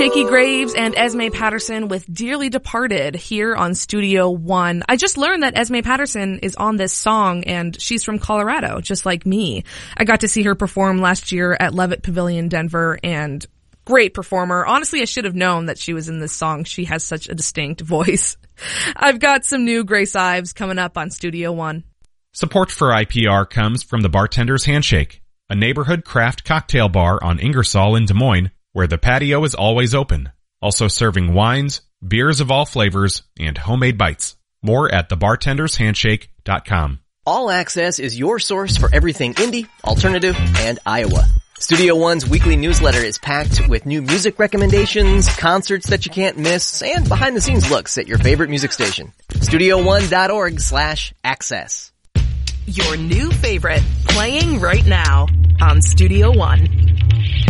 Shakey Graves and Esme Patterson with Dearly Departed here on Studio One. I just learned that Esme Patterson is on this song and she's from Colorado, just like me. I got to see her perform last year at Levitt Pavilion, Denver, and great performer. Honestly, I should have known that she was in this song. She has such a distinct voice. I've got some new Grace Ives coming up on Studio One. Support for IPR comes from the Bartender's Handshake, a neighborhood craft cocktail bar on Ingersoll in Des Moines, where the patio is always open, also serving wines, beers of all flavors, and homemade bites. More at thebartendershandshake.com. All Access is your source for everything indie, alternative, and Iowa. Studio One's weekly newsletter is packed with new music recommendations, concerts that you can't miss, and behind-the-scenes looks at your favorite music station. StudioOne.org/access. Your new favorite, playing right now on Studio One.